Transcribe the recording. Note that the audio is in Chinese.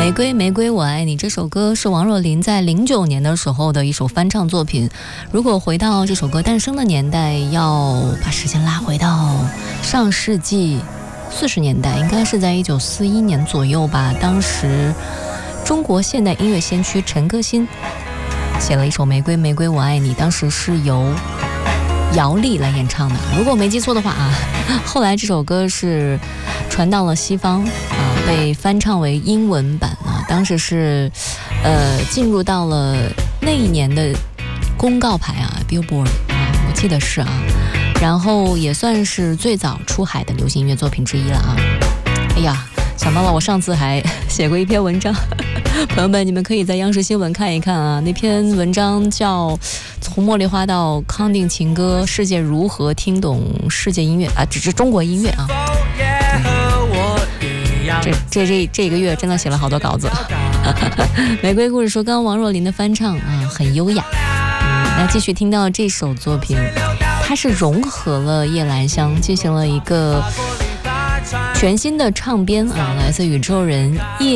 玫瑰玫瑰我爱你这首歌是王若琳在09年的时候的一首翻唱作品。如果回到这首歌诞生的年代，要把时间拉回到上世纪40年代，应该是在1941年左右吧。当时中国现代音乐先驱陈歌辛写了一首玫瑰玫瑰我爱你，当时是由姚丽来演唱的，如果我没记错的话啊。后来这首歌是传到了西方啊，被翻唱为英文版啊。当时是进入到了那一年的公告牌啊 Billboard 啊，我记得是啊。然后也算是最早出海的流行音乐作品之一了啊。哎呀，想到了我上次还写过一篇文章，朋友们你们可以在央视新闻看一看啊。那篇文章叫从茉莉花到康定情歌，世界如何听懂世界音乐啊，只是中国音乐啊。这个月真的写了好多稿子。玫瑰故事说，刚刚王若琳的翻唱啊很优雅。那继续听到这首作品，它是融合了夜来香，进行了一个全新的唱编啊，来自宇宙人叶